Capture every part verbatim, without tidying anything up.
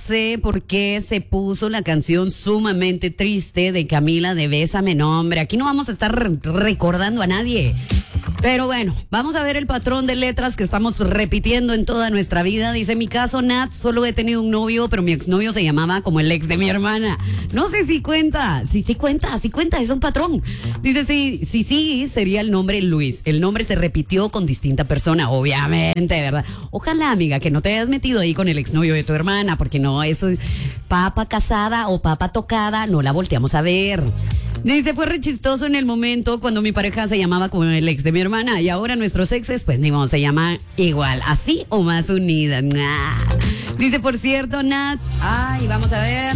sé por qué se puso la canción sumamente triste de Camila de Bésame. No, hombre, aquí no vamos a estar recordando a nadie. Pero bueno, vamos a ver el patrón de letras que estamos repitiendo en toda nuestra vida. Dice, en mi caso, Nat, solo he tenido un novio, pero mi exnovio se llamaba como el ex de mi hermana. No sé si cuenta, sí, sí cuenta, sí cuenta, es un patrón. Dice, sí, sí, sí, sería el nombre Luis. El nombre se repitió con distinta persona, obviamente, ¿verdad? Ojalá, amiga, que no te hayas metido ahí con el exnovio de tu hermana, porque no, eso, papa casada o papa tocada, no la volteamos a ver. Dice, fue re chistoso en el momento cuando mi pareja se llamaba como el ex de mi hermana y ahora nuestros exes, pues ni modo, se llama igual, así o más unidas. Nah. Dice, por cierto, Nat, ay, vamos a ver.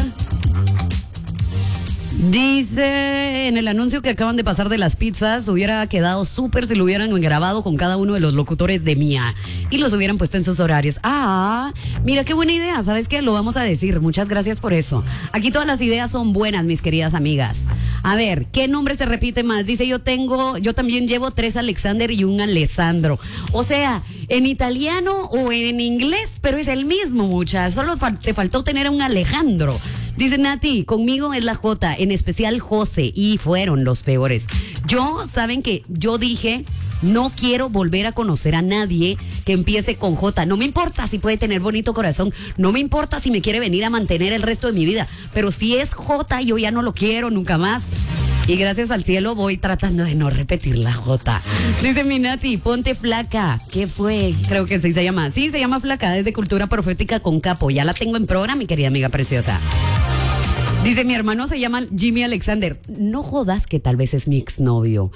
Dice, en el anuncio que acaban de pasar de las pizzas, hubiera quedado súper si lo hubieran grabado con cada uno de los locutores de Mía y los hubieran puesto en sus horarios. Ah, mira qué buena idea, ¿sabes qué? Lo vamos a decir, muchas gracias por eso. Aquí todas las ideas son buenas, mis queridas amigas. A ver, ¿qué nombre se repite más? Dice, yo tengo, yo también llevo tres Alexander y un Alessandro. O sea, en italiano o en inglés, pero es el mismo, mucha. Solo fal- te faltó tener a un Alejandro. Dice Nati, conmigo es la J, en especial José, y fueron los peores. Yo, saben que yo dije, no quiero volver a conocer a nadie que empiece con J. No me importa si puede tener bonito corazón, no me importa si me quiere venir a mantener el resto de mi vida, pero si es J, yo ya no lo quiero nunca más. Y gracias al cielo voy tratando de no repetir la J. Dice mi Nati, ponte flaca. ¿Qué fue? Creo que sí se llama. Sí, se llama flaca, es de Cultura Profética con Capo. Ya la tengo en programa, mi querida amiga preciosa. Dice, mi hermano se llama Jimmy Alexander. No jodas que tal vez es mi exnovio.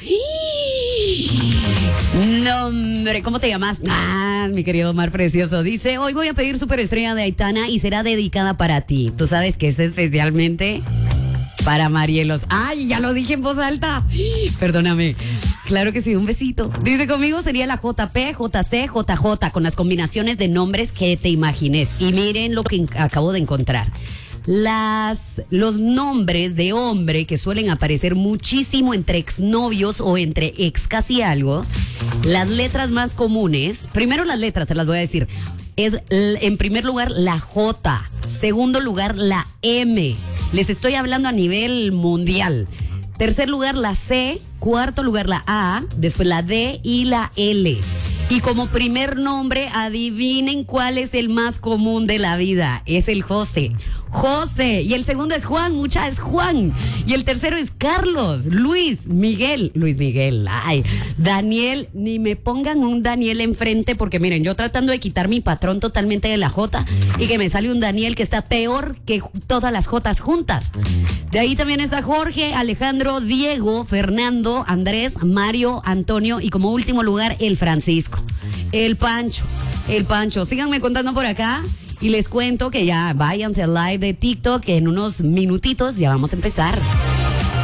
No, hombre, ¿cómo te llamas? Ah, mi querido Omar precioso. Dice, hoy voy a pedir Superestrella de Aitana y será dedicada para ti. Tú sabes que es especialmente para Marielos. Ay, ya lo dije en voz alta. Perdóname. Claro que sí, un besito. Dice, conmigo sería la J P, J C, J J, con las combinaciones de nombres que te imagines. Y miren lo que acabo de encontrar. Las, los nombres de hombre que suelen aparecer muchísimo entre exnovios o entre ex casi algo, las letras más comunes, primero las letras se las voy a decir, es en primer lugar la J, segundo lugar la M, les estoy hablando a nivel mundial, tercer lugar la C, cuarto lugar la A, después la D y la L. Y como primer nombre, adivinen cuál es el más común de la vida. Es el José. José. Y el segundo es Juan, mucha es Juan. Y el tercero es Carlos, Luis, Miguel. Luis Miguel, ay. Daniel, ni me pongan un Daniel enfrente porque miren, yo tratando de quitar mi patrón totalmente de la J y que me sale un Daniel que está peor que todas las Jotas juntas. De ahí también está Jorge, Alejandro, Diego, Fernando, Andrés, Mario, Antonio y como último lugar el Francisco. El Pancho, el Pancho. Síganme contando por acá y les cuento que ya váyanse al live de TikTok que en unos minutitos ya vamos a empezar.